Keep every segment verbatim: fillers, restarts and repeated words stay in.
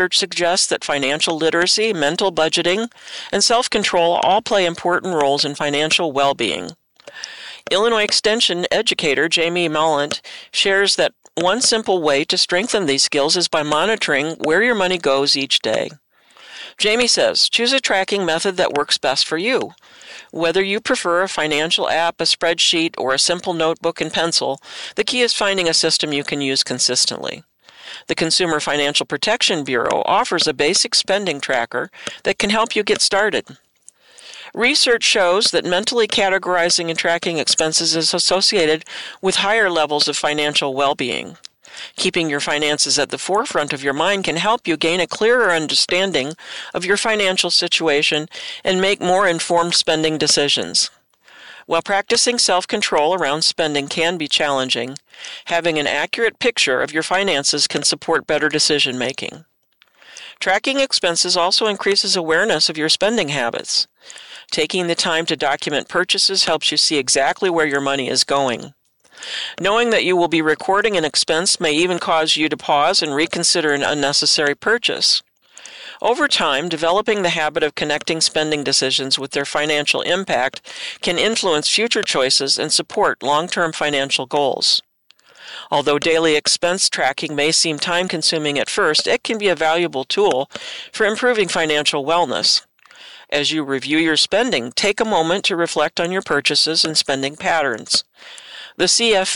Research suggests that financial literacy, mental budgeting, and self-control all play important roles in financial well-being. Illinois Extension educator Jamie Mallant shares that one simple way to strengthen these skills is by monitoring where your money goes each day. Jamie says, choose a tracking method that works best for you. Whether you prefer a financial app, a spreadsheet, or a simple notebook and pencil, the key is finding a system you can use consistently. The Consumer Financial Protection Bureau offers a basic spending tracker that can help you get started. Research shows that mentally categorizing and tracking expenses is associated with higher levels of financial well-being. Keeping your finances at the forefront of your mind can help you gain a clearer understanding of your financial situation and make more informed spending decisions. While practicing self-control around spending can be challenging, having an accurate picture of your finances can support better decision-making. Tracking expenses also increases awareness of your spending habits. Taking the time to document purchases helps you see exactly where your money is going. Knowing that you will be recording an expense may even cause you to pause and reconsider an unnecessary purchase. Over time, developing the habit of connecting spending decisions with their financial impact can influence future choices and support long-term financial goals. Although daily expense tracking may seem time-consuming at first, it can be a valuable tool for improving financial wellness. As you review your spending, take a moment to reflect on your purchases and spending patterns. The C F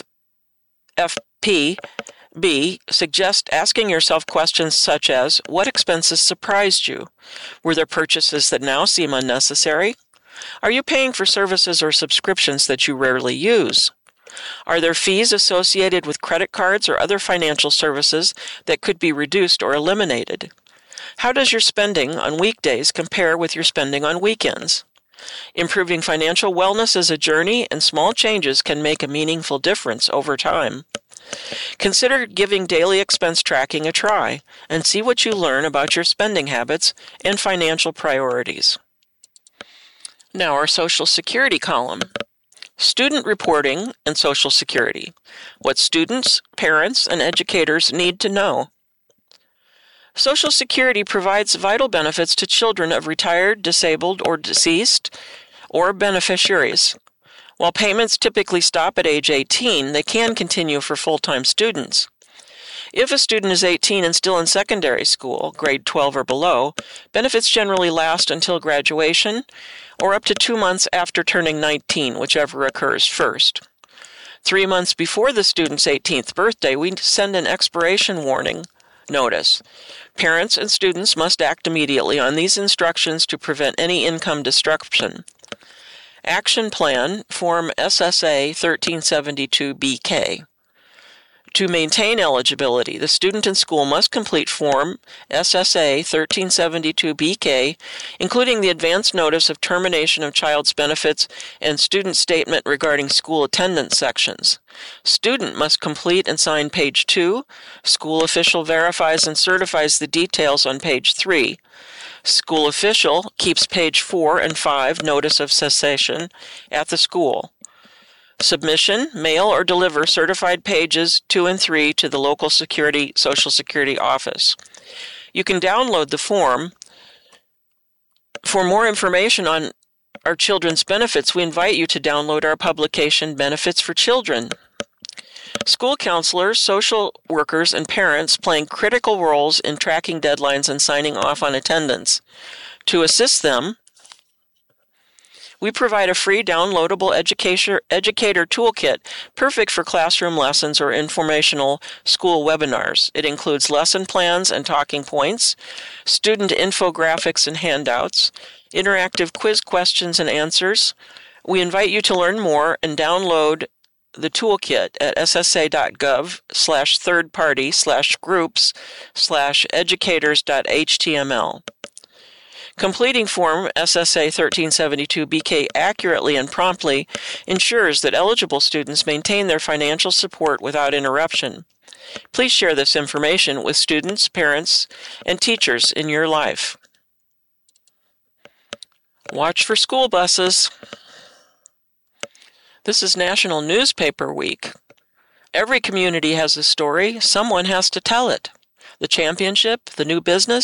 F P B suggests asking yourself questions such as, what expenses surprised you? Were there purchases that now seem unnecessary? Are you paying for services or subscriptions that you rarely use? Are there fees associated with credit cards or other financial services that could be reduced or eliminated? How does your spending on weekdays compare with your spending on weekends? Improving financial wellness is a journey, and small changes can make a meaningful difference over time. Consider giving daily expense tracking a try and see what you learn about your spending habits and financial priorities. Now our Social Security column. Student reporting and Social Security. What students, parents, and educators need to know. Social Security provides vital benefits to children of retired, disabled, or deceased, or beneficiaries. While payments typically stop at age eighteen, they can continue for full-time students. If a student is eighteen and still in secondary school, grade twelve or below, benefits generally last until graduation or up to two months after turning nineteen, whichever occurs first. Three months before the student's eighteenth birthday, we send an expiration warning notice. Parents and students must act immediately on these instructions to prevent any income disruption. Action Plan, Form S S A thirteen seventy-two B K. To maintain eligibility, the student in school must complete Form S S A thirteen seventy-two B K, including the advance notice of termination of child's benefits and student statement regarding school attendance sections. Student must complete and sign page two. School official verifies and certifies the details on page three. School official keeps page four and five, notice of cessation, at the school. Submission, mail or deliver certified pages two and three to the local security, Social Security office. You can download the form. For more information on our children's benefits, we invite you to download our publication, Benefits for Children. School counselors, social workers, and parents playing critical roles in tracking deadlines and signing off on attendance. To assist them, we provide a free downloadable educator, educator toolkit perfect for classroom lessons or informational school webinars. It includes lesson plans and talking points, student infographics and handouts, interactive quiz questions and answers. We invite you to learn more and download the toolkit at ssa.gov slash third party slash groups slash educators.html. Completing Form S S A thirteen seventy-two B K accurately and promptly ensures that eligible students maintain their financial support without interruption. Please share this information with students, parents, and teachers in your life. Watch for school buses. This is National Newspaper Week. Every community has a story. Someone has to tell it. the championship, the new business,